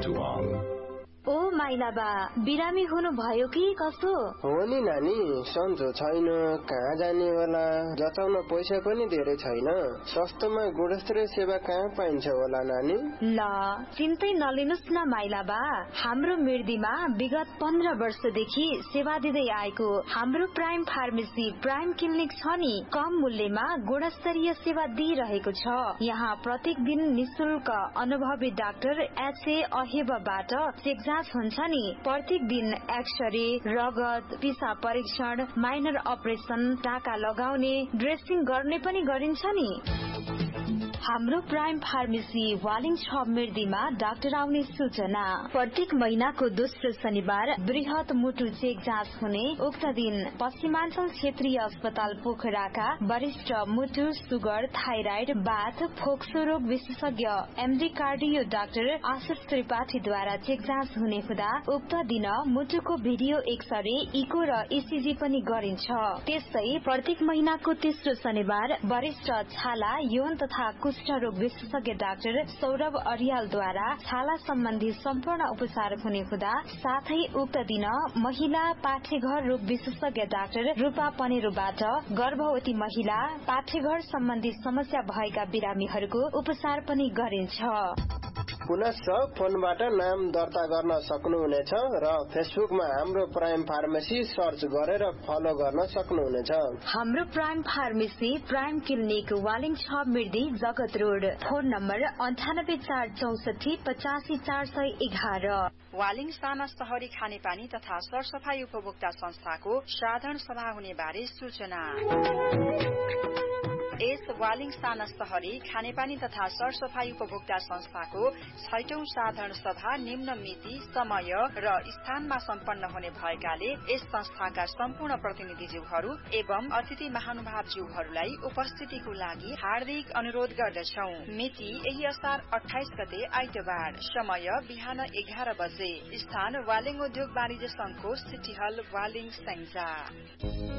Butuan. ओ माइलाबा बिरामी हुनु भयो कि कसो हो नि नानी सन्चो छैन कहाँ जाने होला जचाउन पैसा पनि धेरै छैन सस्तोमा गुणस्तरीय सेवा कहाँ पाइन्छ होला नानी ल चिन्तै नलिनुस् न माइलाबा हाम्रो मिर्दीमा विगत 15 वर्षदेखि सेवा दिँदै आएको हाम्रो प्राइम फार्मेसी प्राइम क्लिनिक छ नि कम मूल्यमा गुणस्तरीय सेवा दिइरहेको छ यहाँ प्रत्येक दिन निशुल्क अनुभवी डाक्टर एचए अहेबबाट चेक हुन्छ नि प्रत्येक दिन एक्सरे रगत पिसाब परीक्षण माइनर अपरेसन टाका लगाउने ड्रेसिङ गर्ने पनि गरिन्छ नि हाम्रो प्राइम फार्मेसी वालिङ 6 मिर्दीमा डाक्टर आउने सूचना प्रत्येक महिनाको दोस्रो शनिबार बृहत मुटु चेक जाँच हुने उक्त दिन पश्चिमाञ्चल क्षेत्रीय अस्पताल पोखराका वरिष्ठ मुटु सुगर थाइराइड बाथ फोक्सो रोग विशेषज्ञ एमडी कार्डियो डाक्टर आशिष त्रिपाठीद्वारा चेक जाँच हुने हुँदा उक्त दिन मुटुको भिडियो एक्सरे इको र इसिजी पनि गरिन्छ त्यस्तै प्रत्येक महिनाको तेस्रो शनिबार वरिष्ठ छाला यौन तथा कुष्ठरोग विशेषज्ञ डाक्टर सौरभ अरियालद्वारा छाला सम्बन्धी सम्पूर्ण उपचार हुने हुँदा साथै उक्त दिन महिला पाठेघर रोग विशेषज्ञ डाक्टर रूपा पनेरोबाट गर्भवती महिला पाठेघर सम्बन्धी समस्या भएका बिरामीहरूको उपचार पनि गरिन्छ पुनः फोनबाट नाम दर्ता गर्न सक्नुहुनेछ र फेसबुकमा हाम्रो प्राइम फार्मेसी सर्च गरेर फलो गर्न सक्नुहुनेछ हाम्रो prime pharmacy prime clinic Waling 6 मिर्दी जगत रोड फोन नम्बर 9846 85411 वालिङ साना शहरी खानेपानी तथा सरसफाई उपभोक्ता संस्थाको साधारण सभा हुने बारे सूचना यस वालिङ साना शहरी खानेपानी तथा सरसफाई उपभोक्ता संस्थाको 6औं साधारण सभा निम्न मिति समय र स्थानमा सम्पन्न हुने भएकाले यस संस्थाका सम्पूर्ण प्रतिनिधिज्यूहरू एवं अतिथि महानुभावज्यूहरूलाई उपस्थितिको लागि हार्दिक अनुरोध गर्दछौ मिति यही असार 28 गते आइतबार समय बिहान 11 बजे स्थान वालिङ उद्योग वाणिज्य संघको सिटी हल वालिङ स्याङ्जा